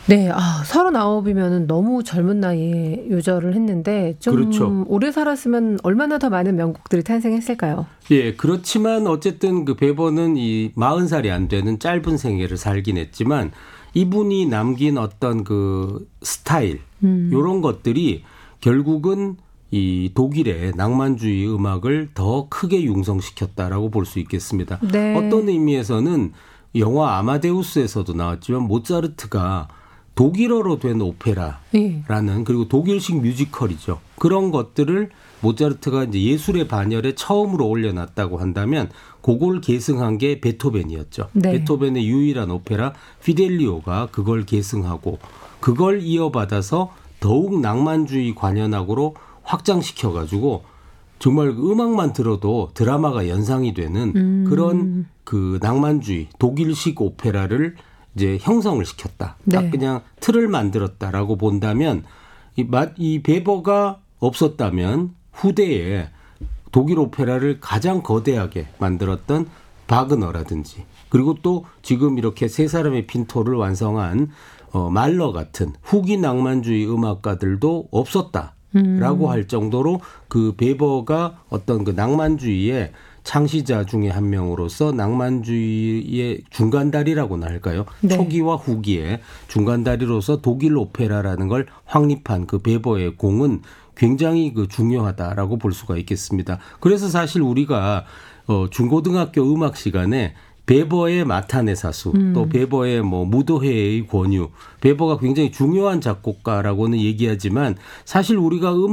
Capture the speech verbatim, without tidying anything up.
네. 아 서른아홉이면은 너무 젊은 나이에 요절을 했는데 좀 그렇죠. 오래 살았으면 얼마나 더 많은 명곡들이 탄생했을까요? 예. 그렇지만 어쨌든 그 베버는 이 마흔 살이 안 되는 짧은 생애를 살긴 했지만 이분이 남긴 어떤 그 스타일 음. 요런 것들이 결국은 이 독일의 낭만주의 음악을 더 크게 융성시켰다라고 볼 수 있겠습니다. 네. 어떤 의미에서는 영화 아마데우스에서도 나왔지만 모차르트가 독일어로 된 오페라라는 예. 그리고 독일식 뮤지컬이죠. 그런 것들을 모차르트가 이제 예술의 반열에 처음으로 올려놨다고 한다면 그걸 계승한 게 베토벤이었죠. 네. 베토벤의 유일한 오페라 피델리오가 그걸 계승하고 그걸 이어받아서 더욱 낭만주의 관현악으로 확장시켜가지고 정말 음악만 들어도 드라마가 연상이 되는 음. 그런 그 낭만주의 독일식 오페라를 이제 형성을 시켰다. 딱 네. 그냥 틀을 만들었다라고 본다면 이, 마, 이 베버가 없었다면 후대에 독일 오페라를 가장 거대하게 만들었던 바그너라든지 그리고 또 지금 이렇게 세 사람의 핀토를 완성한 어, 말러 같은 후기 낭만주의 음악가들도 없었다. 라고 할 정도로 그 베버가 어떤 그 낭만주의의 창시자 중에 한 명으로서 낭만주의의 중간다리라고나 할까요? 네. 초기와 후기의 중간다리로서 독일 오페라라는 걸 확립한 그 베버의 공은 굉장히 그 중요하다라고 볼 수가 있겠습니다. 그래서 사실 우리가 어 중고등학교 음악 시간에 베버의 마탄의 사수, 음. 또 베버의 뭐 무도회의 권유, 베버가 굉장히 중요한 작곡가라고는 얘기하지만 사실 우리가 음